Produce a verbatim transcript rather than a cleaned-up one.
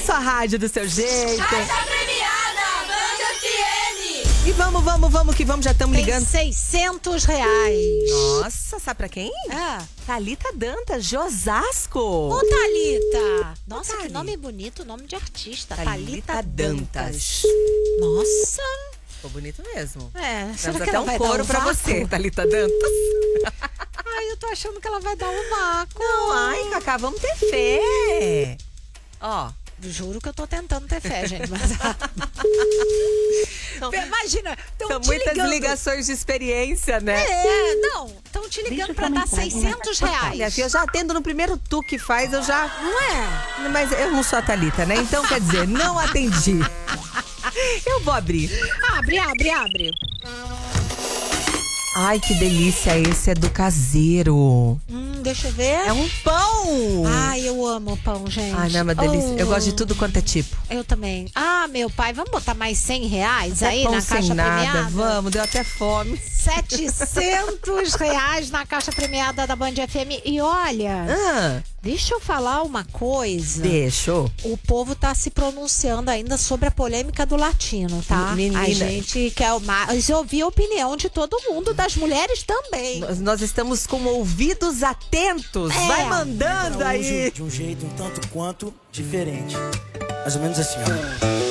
sua rádio do seu jeito. Caixa premiada, Band F M. E vamos, vamos, vamos que vamos, já estamos ligando. seiscentos reais. Nossa, sabe pra quem? Ah. Thalita Dantas, de Osasco. Ô, Thalita. Nossa, Ô, que Thali. nome bonito, nome de artista. Thalita Thalita Dantas. Dantas. Nossa. Ficou bonito mesmo. É, será Temos que até ela um vai coro dar um pra vácuo? você, Thalita Dantas. Ai, eu tô achando que ela vai dar um vácuo. Não, ai, Cacá, vamos ter fé. Ó. Juro que eu tô tentando ter fé, gente. Mas... São- Imagina, estão São te muitas ligando. ligações de experiência, né? É, não, estão te ligando pra dar seiscentos reais. Minha filha, eu já atendo no primeiro tu que faz, eu já... Não é? Mas eu não sou a Thalita, né? Então, quer dizer, não atendi. Eu vou abrir. Abre, abre, abre. Ai, que delícia, esse é do caseiro. Hum, deixa eu ver. É um pão. Ai, eu amo pão, gente. Ai, não é uma delícia. Eu Oh, gosto de tudo quanto é tipo. Eu também. Ah, meu pai, vamos botar mais cem reais Até aí pão na sem caixa nada. premiada? Vamos, deu até fome. setecentos reais na caixa premiada da Band F M. E olha, Ah, deixa eu falar uma coisa. deixou. O povo tá se pronunciando ainda sobre a polêmica do latino, tá? Menina. A gente quer mais ouvir a opinião de todo mundo, das mulheres também. Nós, nós estamos com ouvidos atentos. É. Vai mandando aí. De um jeito um tanto quanto diferente. Mais ou menos assim, ó.